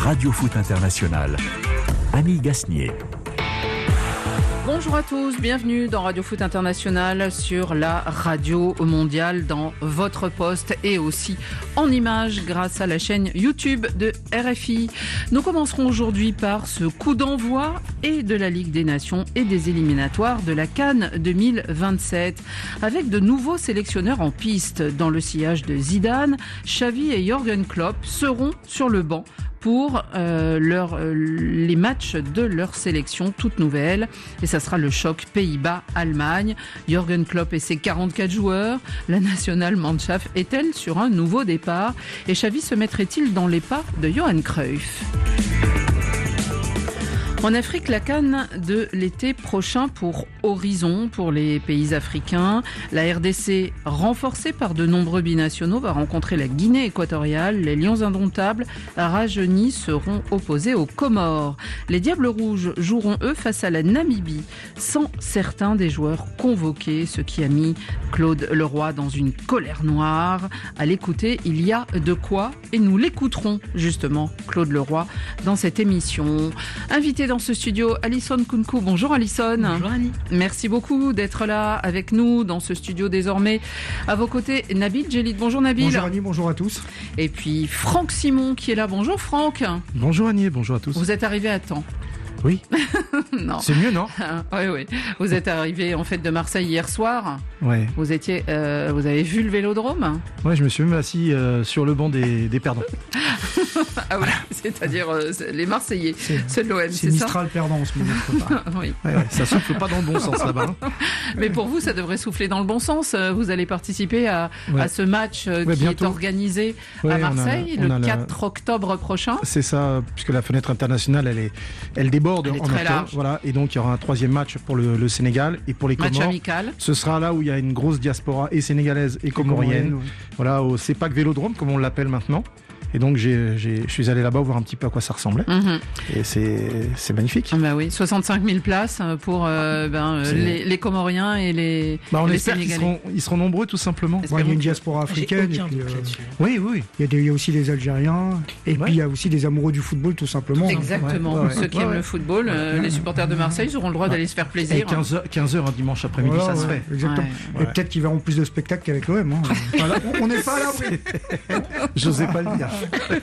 Radio Foot International. Annie Gasnier. Bonjour à tous, bienvenue dans Radio Foot International sur la radio mondiale dans votre poste et aussi en images grâce à la chaîne YouTube de RFI. Nous commencerons aujourd'hui par ce coup d'envoi et de la Ligue des Nations et des éliminatoires de la CAN 2027 avec de nouveaux sélectionneurs en piste. Dans le sillage de Zidane, Xavi et Jürgen Klopp seront sur le banc pour les matchs de leur sélection toute nouvelle. Et ça sera le choc Pays-Bas-Allemagne. Jürgen Klopp et ses 44 joueurs. La Nationalmannschaft est-elle sur un nouveau départ? Et Xavi se mettrait-il dans les pas de Johan Cruyff? En Afrique, la CAN de l'été prochain pour Horizon, pour les pays africains. La RDC, renforcée par de nombreux binationaux, va rencontrer la Guinée équatoriale. Les Lions indomptables, rajeunis, seront opposés aux Comores. Les Diables Rouges joueront, eux, face à la Namibie, sans certains des joueurs convoqués, ce qui a mis Claude Leroy dans une colère noire. À l'écouter, il y a de quoi, et nous l'écouterons, justement, Claude Leroy, dans cette émission. Invité dans ce studio, Alison Kounkou. Bonjour Alison. Bonjour Annie. Merci beaucoup d'être là avec nous dans ce studio désormais. À vos côtés, Nabil Djellit. Bonjour Nabil. Bonjour Annie, bonjour à tous. Et puis Franck Simon qui est là. Bonjour Franck. Bonjour Annie, bonjour à tous. Vous êtes arrivé à temps. Oui. Non. C'est mieux, non? Oui. Vous êtes arrivé en fait de Marseille hier soir. Ouais. Vous avez vu le Vélodrome? Ouais, je me suis même assis sur le banc des perdants. Ah oui, c'est-à-dire les Marseillais, c'est de l'OM, c'est ça? Mistral perdant en ce moment. Oui. Ouais, ça souffle pas dans le bon sens là-bas. Mais pour vous, ça devrait souffler dans le bon sens. Vous allez participer à ce match qui est organisé à Marseille le 4 octobre prochain. C'est ça, puisque la fenêtre internationale, elle déborde en très large. Voilà, et donc il y aura un troisième match pour le Sénégal et pour les Comores. Match amical. Ce sera là où il y a une grosse diaspora et sénégalaise et comorienne. Oui. Voilà, au CEPAC Vélodrome, comme on l'appelle maintenant. Et donc je suis allé là-bas voir un petit peu à quoi ça ressemblait. Et c'est magnifique. Bah oui, 65 000 places pour les Comoriens et les Sénégalais. Ils seront nombreux tout simplement. Il y a une diaspora africaine. Et puis, oui. Il y a aussi des Algériens. Et puis il y a aussi des amoureux du football tout simplement. Exactement. Ceux qui aiment le football, les supporters de Marseille, ils auront le droit d'aller se faire plaisir. 15h un dimanche après-midi, ça se fait. Exactement. Et peut-être qu'ils verront plus de spectacles qu'avec l'OM. On n'est pas à l'abri. J'osais pas le dire.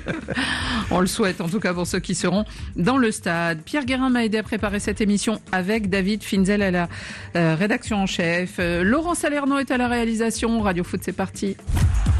On le souhaite en tout cas pour ceux qui seront dans le stade. Pierre Guérin m'a aidé à préparer cette émission avec David Finzel à la rédaction en chef. Laurent Salerno est à la réalisation. Radio Foot, c'est parti.